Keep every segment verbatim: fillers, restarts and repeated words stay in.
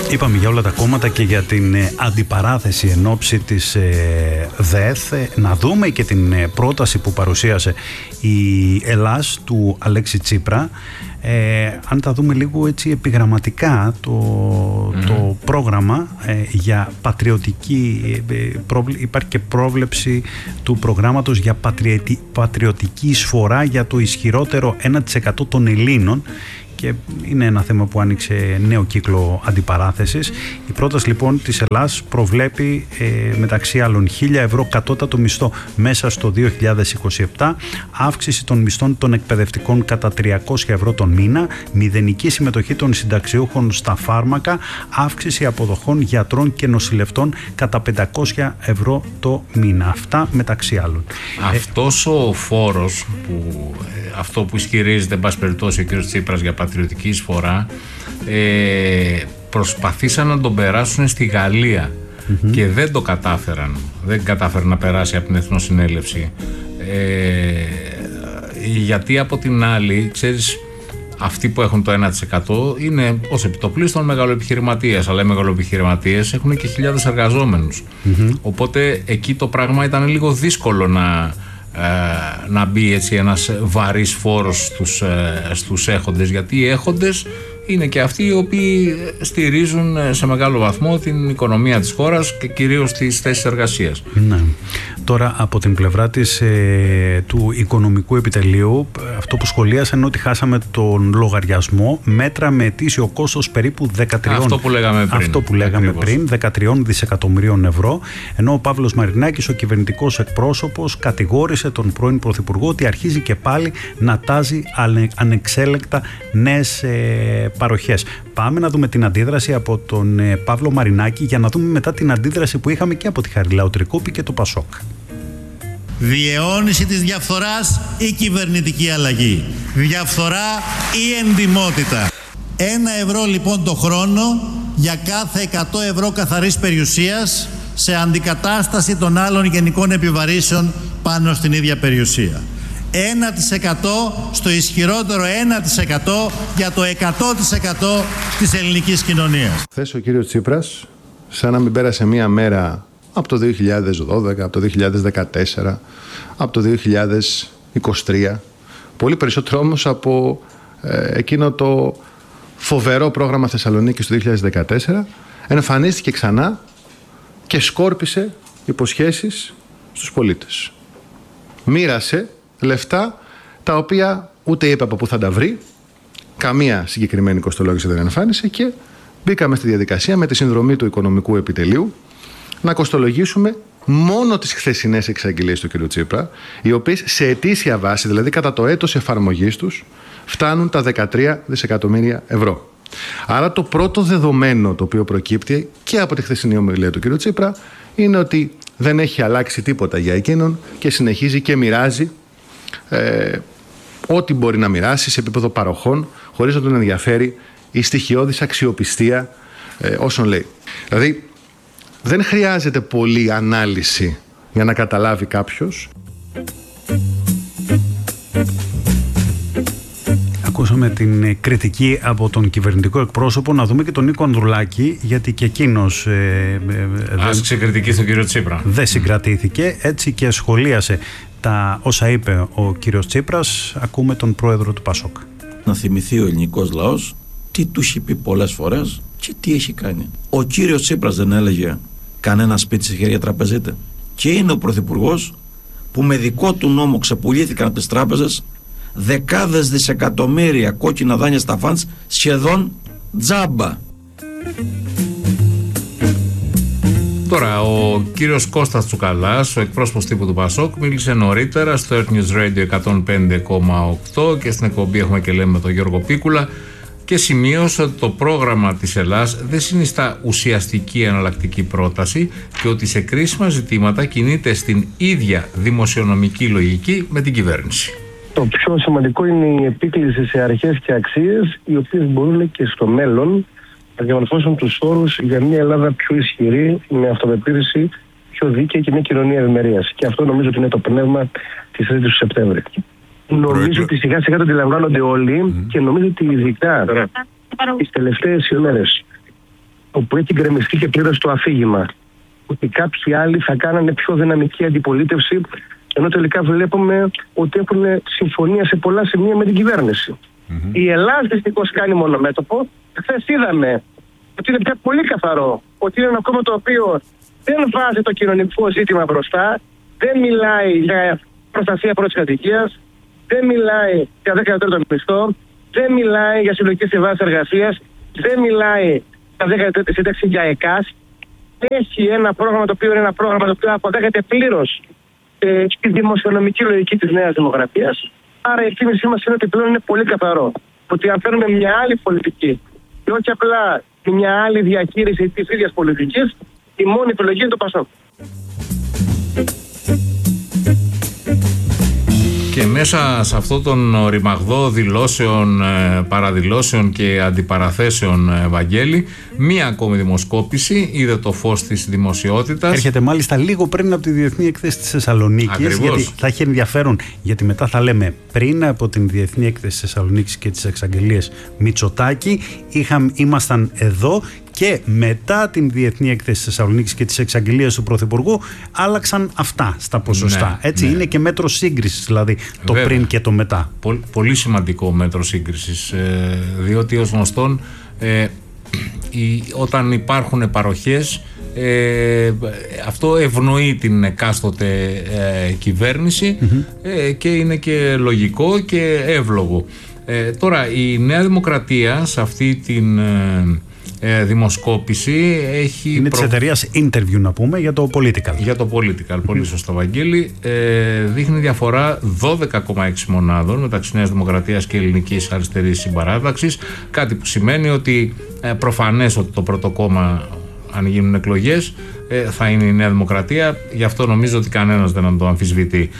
Είπαμε για όλα τα κόμματα και για την ε, αντιπαράθεση εν ώψη της ε, ΔΕΘ. Ε, να δούμε και την ε, πρόταση που παρουσίασε η Ελλάς του Αλέξη Τσίπρα. Ε, αν τα δούμε λίγο έτσι επιγραμματικά, το, mm. το πρόγραμμα ε, για πατριωτική ε, προβλ, υπάρχει και πρόβλεψη του προγράμματος για πατριετι, πατριωτική εισφορά για το ισχυρότερο ένα τοις εκατό των Ελλήνων, και είναι ένα θέμα που άνοιξε νέο κύκλο αντιπαράθεσης. Η πρόταση λοιπόν της Ελλάς προβλέπει ε, μεταξύ άλλων χίλια ευρώ κατώτατο μισθό μέσα στο δύο χιλιάδες είκοσι επτά, αύξηση των μισθών των εκπαιδευτικών κατά τριακόσια ευρώ τον μήνα, μηδενική συμμετοχή των συνταξιούχων στα φάρμακα, αύξηση αποδοχών γιατρών και νοσηλευτών κατά πεντακόσια ευρώ το μήνα. Αυτά μεταξύ άλλων. Αυτός ο φόρος, που, αυτό που ισχυρίζεται εν πάση περιπτώσει ο κ. Τσίπρας για πατριωτική εισφορά, ε, προσπαθήσαν να τον περάσουν στη Γαλλία mm-hmm. και δεν το κατάφεραν. Δεν κατάφεραν να περάσει από την Εθνοσυνέλευση. Ε, γιατί από την άλλη, ξέρεις, αυτοί που έχουν το ένα τοις εκατό είναι ως επιτοπλίστων μεγαλοεπιχειρηματίες, αλλά οι μεγαλοεπιχειρηματίες έχουν και χιλιάδες εργαζόμενους. Mm-hmm. Οπότε εκεί το πράγμα ήταν λίγο δύσκολο να, ε, να μπει έτσι ένας βαρύς φόρος στους, ε, στους έχοντες, γιατί οι έχοντες είναι και αυτοί οι οποίοι στηρίζουν σε μεγάλο βαθμό την οικονομία της χώρας και κυρίως τις θέσεις εργασίας. Ναι. Τώρα από την πλευρά της, ε, του οικονομικού επιτελείου, αυτό που σχολίασαν είναι ότι χάσαμε τον λογαριασμό, μέτρα με ετήσιο κόστος περίπου δεκατρία, αυτό που λέγαμε πριν, αυτό που λέγαμε πριν δεκατρία δισεκατομμυρίων ευρώ, ενώ ο Παύλος Μαρινάκης, ο κυβερνητικός εκπρόσωπος, κατηγόρησε τον πρώην Πρωθυπουργό ότι αρχίζει και πάλι να τάζει ανεξέλεκτα νέες ε, παροχές. Πάμε να δούμε την αντίδραση από τον ε, Παύλο Μαρινάκη, για να δούμε μετά την αντίδραση που είχαμε και από τη Χαριλάου Τρικούπη και το Πασόκ. Διαιώνιση της διαφθοράς ή κυβερνητική αλλαγή. Διαφθορά ή εντιμότητα. Ένα ευρώ λοιπόν το χρόνο για κάθε εκατό ευρώ καθαρής περιουσίας, σε αντικατάσταση των άλλων γενικών επιβαρύσεων πάνω στην ίδια περιουσία. ένα τοις εκατό στο ισχυρότερο ένα τοις εκατό για το εκατό τοις εκατό της ελληνικής κοινωνίας. Χθες ο κύριος Τσίπρας, σαν να μην πέρασε μία μέρα από το δύο χιλιάδες δώδεκα, από το δύο χιλιάδες δεκατέσσερα, από το δύο χιλιάδες είκοσι τρία, πολύ περισσότερο όμως από ε, εκείνο το φοβερό πρόγραμμα Θεσσαλονίκης του δύο χιλιάδες δεκατέσσερα, εμφανίστηκε ξανά και σκόρπισε υποσχέσεις στους πολίτες. Μοίρασε λεφτά τα οποία ούτε είπε από πού θα τα βρει, καμία συγκεκριμένη κοστολόγηση δεν εμφάνισε, και μπήκαμε στη διαδικασία με τη συνδρομή του Οικονομικού Επιτελείου να κοστολογήσουμε μόνο τις χθεσινές εξαγγελίες του κ. Τσίπρα, οι οποίες σε ετήσια βάση, δηλαδή κατά το έτος εφαρμογής τους, φτάνουν τα δεκατρία δισεκατομμύρια ευρώ. Άρα το πρώτο δεδομένο το οποίο προκύπτει και από τη χθεσινή ομιλία του κ. Τσίπρα είναι ότι δεν έχει αλλάξει τίποτα για εκείνον και συνεχίζει και μοιράζει ε, ό,τι μπορεί να μοιράσει σε επίπεδο παροχών, χωρίς να τον ενδιαφέρει η στοιχειώδης αξιοπιστία ε, όσων λέει. Δηλαδή δεν χρειάζεται πολλή ανάλυση για να καταλάβει κάποιος. Ακούσαμε την κριτική από τον κυβερνητικό εκπρόσωπο. Να δούμε και τον Νίκο Ανδρουλάκη, γιατί και εκείνος ε, ε, άσκησε κριτική στον κύριο Τσίπρα. Δεν συγκρατήθηκε, έτσι και σχολίασε τα όσα είπε ο κύριος Τσίπρας. Ακούμε τον πρόεδρο του Πασόκ. Να θυμηθεί ο ελληνικός λαός τι του έχει πει πολλές φορές και τι έχει κάνει. Ο κύριος Τσίπρας δεν έλεγε κανένα σπίτι σε χέρια τραπεζίτε, και είναι ο πρωθυπουργός που με δικό του νόμο ξεπουλήθηκαν από τις τράπεζες δεκάδες δισεκατομμύρια κόκκινα δάνεια στα φαντς σχεδόν τζάμπα. Τώρα, ο κύριος Κώστας Τσουκαλάς, ο εκπρόσωπος τύπου του Πασόκ, μίλησε νωρίτερα στο Earth News Radio εκατόν πέντε κόμμα οκτώ και στην εκπομπή Έχουμε και Λέμε με τον Γιώργο Πίκουλα, και σημείωσε ότι το πρόγραμμα της Ελλάς δεν συνιστά ουσιαστική εναλλακτική πρόταση και ότι σε κρίσιμα ζητήματα κινείται στην ίδια δημοσιονομική λογική με την κυβέρνηση. Το πιο σημαντικό είναι η επίκληση σε αρχές και αξίες, οι οποίες μπορούν και στο μέλλον να διαμορφώσουν τους όρους για μια Ελλάδα πιο ισχυρή, με αυτοπεποίθηση, πιο δίκαιη και μια κοινωνία ευημερίας. Και αυτό νομίζω ότι είναι το πνεύμα της τρίτης του Σεπτέμβρη. Νομίζω ότι σιγά σιγά το αντιλαμβάνονται όλοι mm. και νομίζω ότι ειδικά τις τελευταίες ημέρες όπου έχει γκρεμιστεί και πλήρως το αφήγημα ότι κάποιοι άλλοι θα κάνανε πιο δυναμική αντιπολίτευση, ενώ τελικά βλέπουμε ότι έχουν συμφωνία σε πολλά σημεία με την κυβέρνηση. Mm-hmm. Η Ελλάδα δυστυχώς κάνει μονομέτωπο. Χθες είδαμε ότι είναι πια πολύ καθαρό ότι είναι ένα κόμμα το οποίο δεν βάζει το κοινωνικό ζήτημα μπροστά, δεν μιλάει για προστασία πρώτης κατοικίας, δεν μιλάει για δέκα τρίτο μισθό, δεν μιλάει για συλλογικές συμβάσεις εργασίας, δεν μιλάει για δέκα τρίτη σύνταξη για ΕΚΑΣ. Έχει ένα πρόγραμμα το οποίο είναι ένα πρόγραμμα το οποίο αποδέχεται πλήρως ε, τη δημοσιονομική λογική της Νέας Δημοκρατίας. Άρα η εκτίμησή μας είναι ότι πλέον είναι πολύ καθαρό. Ότι αν φέρνουμε μια άλλη πολιτική και όχι απλά μια άλλη διαχείριση της ίδιας πολιτικής, η μόνη επιλογή είναι το ΠΑΣΟΚ. Και μέσα σε αυτό τον ρημαγδό δηλώσεων, παραδηλώσεων και αντιπαραθέσεων, Βαγγέλη, μία ακόμη δημοσκόπηση είδε το φως της δημοσιότητας. Έρχεται μάλιστα λίγο πριν από τη Διεθνή Έκθεση της Θεσσαλονίκης. Γιατί θα έχει ενδιαφέρον, γιατί μετά θα λέμε πριν από την Διεθνή Έκθεση της Θεσσαλονίκης και τις εξαγγελίες Μητσοτάκη, είχαμε, ήμασταν εδώ. Και μετά την Διεθνή Έκθεση της Θεσσαλονίκης και τις εξαγγελίες του Πρωθυπουργού άλλαξαν αυτά στα ποσοστά. Ναι, έτσι ναι. Είναι και μέτρο σύγκρισης, δηλαδή το Βέβαια. πριν και το μετά. Πολύ, πολύ σημαντικό μέτρο σύγκρισης, ε, διότι ως γνωστόν ε, η, όταν υπάρχουν παροχές ε, αυτό ευνοεί την εκάστοτε ε, κυβέρνηση mm-hmm. ε, και είναι και λογικό και εύλογο. Ε, τώρα η Νέα Δημοκρατία σε αυτή την ε, Ε, δημοσκόπηση έχει. Είναι προ... της εταιρείας Interview, να πούμε, για το Political. Για το Political, πολύ σωστό, Βαγγέλη. Ε, δείχνει διαφορά δώδεκα κόμμα έξι μονάδων μεταξύ Νέας Δημοκρατίας και Ελληνικής Αριστερής Συμπαράταξης. Κάτι που σημαίνει ότι ε, προφανές ότι το πρώτο κόμμα, αν γίνουν εκλογές, ε, θα είναι η Νέα Δημοκρατία. Γι' αυτό νομίζω ότι κανένας δεν το αμφισβητεί.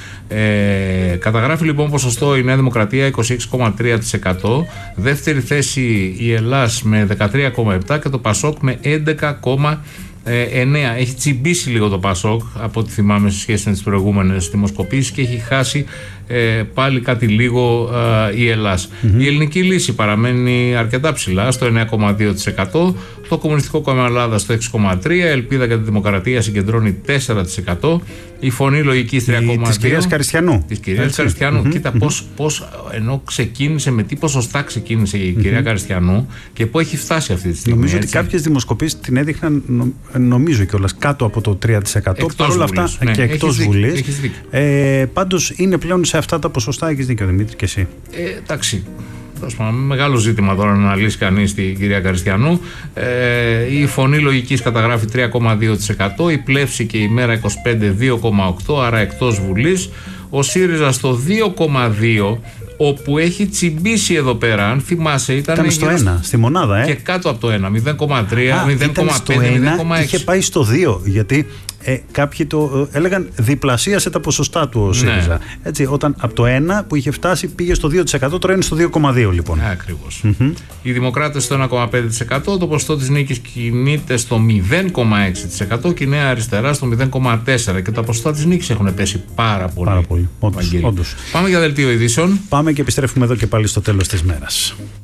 Ε, καταγράφει λοιπόν ποσοστό η Νέα Δημοκρατία είκοσι έξι κόμμα τρία τοις εκατό, δεύτερη θέση η Ελλάς με δεκατρία κόμμα επτά τοις εκατό και το ΠΑΣΟΚ με έντεκα κόμμα εννέα τοις εκατό. Έχει τσιμπήσει λίγο το ΠΑΣΟΚ από ό,τι θυμάμαι σε σχέση με τις προηγούμενες δημοσκοπήσεις και έχει χάσει ε, πάλι κάτι λίγο ε, η Ελλάς. Mm-hmm. Η ελληνική λύση παραμένει αρκετά ψηλά στο εννέα κόμμα δύο τοις εκατό, το Κομμουνιστικό Κόμμα Ελλάδας στο έξι κόμμα τρία τοις εκατό, Ελπίδα για τη Δημοκρατία συγκεντρώνει τέσσερα τοις εκατό, η Φωνή Λογικής τρία κόμμα δύο τοις εκατό. Της κυρίας Καριστιανού. Της κυρίας Καριστιανού. Mm-hmm. Κοίτα mm-hmm. πώς, πώς ενώ ξεκίνησε, με τι ποσοστά ξεκίνησε η mm-hmm. κυρία Καριστιανού και πού έχει φτάσει αυτή τη στιγμή. Νομίζω έτσι. ότι κάποιες δημοσκοπήσεις την έδειχναν, νο, νομίζω κιόλας, κάτω από το τρία τοις εκατό. Παρ' όλα αυτά ναι, και εκτός Βουλής. Ε, πάντως είναι πλέον σε αυτά τα ποσοστά. Έχεις δίκιο, Δημήτρη, και εσύ. Ε, εντάξει. Μεγάλο ζήτημα τώρα να αναλύσει κανείς την κυρία Καριστιανού. Ε, η Φωνή Λογικής καταγράφει τρία κόμμα δύο τοις εκατό, η Πλεύση και η Μέρα είκοσι πέντε δύο κόμμα οκτώ τοις εκατό, άρα εκτός Βουλής. Ο ΣΥΡΙΖΑ στο δύο κόμμα δύο τοις εκατό, όπου έχει τσιμπήσει εδώ πέρα, αν θυμάσαι, ήταν, ήταν στο ένα, στη μονάδα, ε. Και κάτω από το ένα, μηδέν κόμμα τρία, μηδέν κόμμα πέντε, μηδέν κόμμα έξι. Είχε πάει στο δύο, γιατί ε, κάποιοι το ε, έλεγαν διπλασίασε τα ποσοστά του ο ΣΥΡΙΖΑ. Ναι. Έτσι, όταν από το ένα που είχε φτάσει πήγε στο δύο τοις εκατό, τώρα είναι στο δύο κόμμα δύο λοιπόν. Ακριβώς. Mm-hmm. Οι Δημοκράτες στο ένα κόμμα πέντε τοις εκατό, το ποσοστό της νίκης κινείται στο μηδέν κόμμα έξι τοις εκατό και η Νέα Αριστερά στο μηδέν κόμμα τέσσερα τοις εκατό και τα ποσοστά της νίκης έχουν πέσει πάρα πολύ. Πάρα πολύ. Όντως, όντως. Πάμε για δελτίο ειδήσεων. Πάμε και επιστρέφουμε εδώ και πάλι στο τέλος της μέρας.